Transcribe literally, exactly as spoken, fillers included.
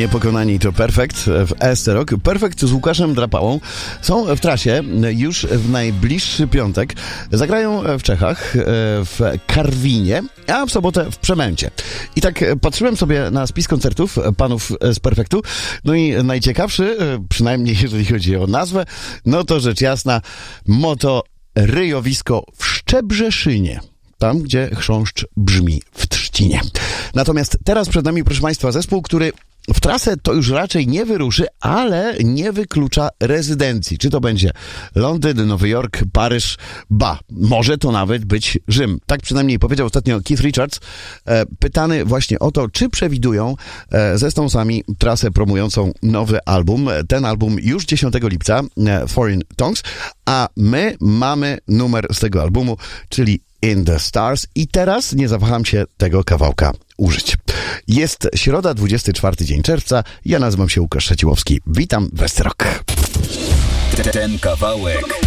Niepokonani to Perfect w Ester Rock. Perfect z Łukaszem Drapałą są w trasie już w najbliższy piątek. Zagrają w Czechach, w Karwinie, a w sobotę w Przemęcie. I tak patrzyłem sobie na spis koncertów panów z Perfektu, no i najciekawszy, przynajmniej jeżeli chodzi o nazwę, no to rzecz jasna, Moto Ryjowisko w Szczebrzeszynie. Tam, gdzie chrząszcz brzmi w trzcinie. Natomiast teraz przed nami, proszę Państwa, zespół, który w trasę to już raczej nie wyruszy, ale nie wyklucza rezydencji. Czy to będzie Londyn, Nowy Jork, Paryż, ba, może to nawet być Rzym. Tak przynajmniej powiedział ostatnio Keith Richards, e, pytany właśnie o to, czy przewidują e, ze Stonesami trasę promującą nowy album. Ten album już dziesiątego lipca, e, Foreign Tongues, a my mamy numer z tego albumu, czyli In the Stars, i teraz nie zawaham się tego kawałka użyć. Jest środa, dwudziesty czwarty dzień czerwca. Ja nazywam się Łukasz Szeciłowski. Witam w Ester Rock. Ten kawałek